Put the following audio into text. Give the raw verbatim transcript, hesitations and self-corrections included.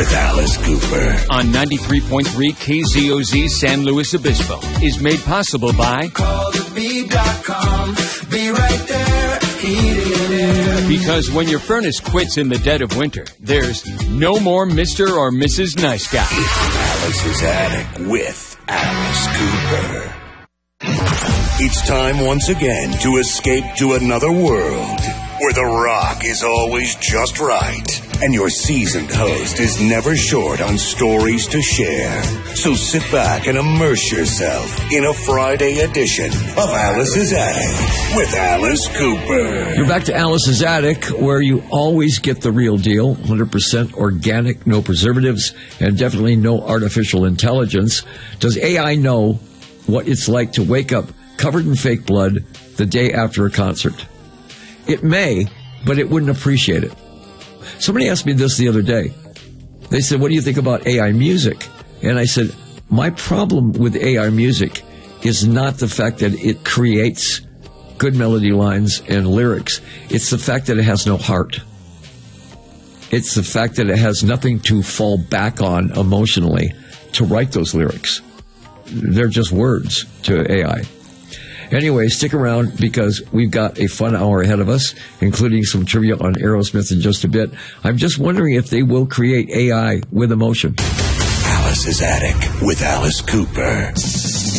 with Alice Cooper. On ninety-three point three K Z O Z San Luis Obispo is made possible by Call the bee dot com. Be right there. Heating and air. Because when your furnace quits in the dead of winter, there's no more Mister or Missus Nice Guy. Alice's Attic with Alice Cooper. It's time once again to escape to another world where the rock is always just right and your seasoned host is never short on stories to share. So sit back and immerse yourself in a Friday edition of Alice's Attic with Alice Cooper. You're back to Alice's Attic, where you always get the real deal, one hundred percent organic, no preservatives, and definitely no artificial intelligence. Does A I know what it's like to wake up covered in fake blood the day after a concert? It may, but it wouldn't appreciate it. Somebody asked me this the other day. They said, what do you think about A I music? And I said, my problem with A I music is not the fact that it creates good melody lines and lyrics. It's the fact that it has no heart. It's the fact that it has nothing to fall back on emotionally to write those lyrics. They're just words to A I. Anyway, stick around because we've got a fun hour ahead of us, including some trivia on Aerosmith in just a bit. I'm just wondering if they will create A I with emotion. Alice's Attic with Alice Cooper.